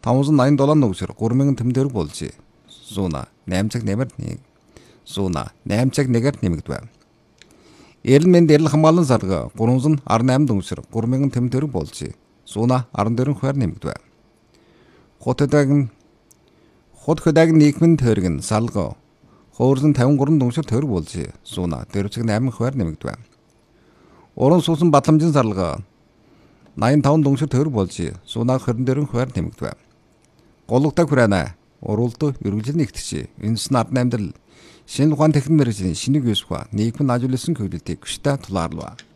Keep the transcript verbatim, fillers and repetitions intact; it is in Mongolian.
таван зуун найман долоо нүгсээр гурван мянган тэмдэг төгрөг болж зуунаа найман цаг нэмэр нэг зуунаа найман цаг нэгээр нэмэгдэв. Эрэл мэнд эрэл хамгаалан сарга гурван зуун арван найман дүнсээр гурван мянган тэмдэг төгрөг болж зуунаа арван дөрвөн хувиар нэмэгдэв. Хот хөдөг хот хөдөг нийгмийн тойрог нь салга хуурсан тавин гурван дүнсээр төгрөг болж зуунаа дөрвөн цаг найман хувиар нэмэгдэв. Уран суусан батламжийн сарлага найман таван дүнсээр төгрөг болж зуунаа хорин дөрвөн хувиар нэмэгдэв. Гологтой хураана уралд үргэлжлэн нэгтгэж энэс ард амьдрал шинэ ухаан техник мэргэжлийн шинэ үеэс ухаан нийгмийн ажигласан хөдөлтийг хүчтэй тулаарлаа.